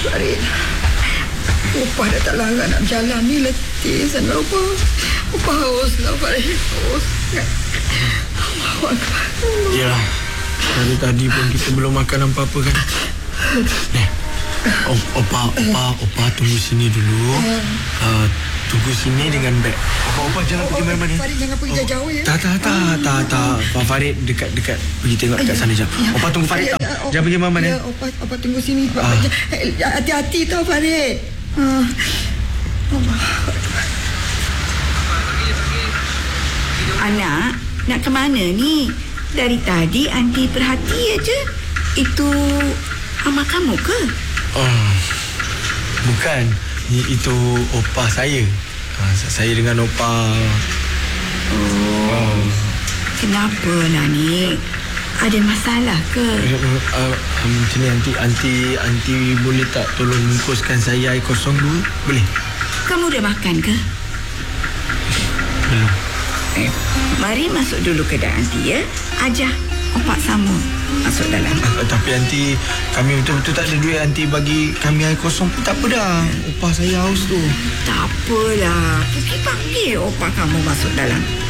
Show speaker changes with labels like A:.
A: Farid, Opah dah tak larang nak berjalan ni. Letih sangat Opah. Opah haus lah Farid. Haus.
B: Ya, dari tadi pun kita belum makan apa-apa kan. Opah tunggu sini dulu. Tunggu sini dengan beg. Opah jangan pergi mana-mana.
A: Farid jangan pergi jauh-jauh ya.
B: Tak. Farid dekat pergi tengok dekat sana jap. Opah tunggu Farid tau. Jangan pergi mana-mana.
A: Ya, Opah tunggu sini. Hati-hati tau Farid.
C: Anak, nak ke mana ni? Dari tadi Aunty perhati aja. Itu amak kamu ke?
B: Bukan. Itu opah saya. Saya dengan opah.
C: Kenapa lah ni? Ada masalah ke?
B: Macam ni Aunty boleh tak tolong bungkuskan saya air kosong dulu? Boleh?
C: Kamu dah makan ke?
B: Belum.
C: Mari masuk dulu kedai Aunty ya. Ajak opak sama masuk dalam.
B: Tapi Aunty, kami betul-betul tak ada duit. Aunty bagi kami air kosong pun tak apa dah. Opah saya haus tu.
C: Tak apalah. Pergi panggil opak kamu masuk dalam.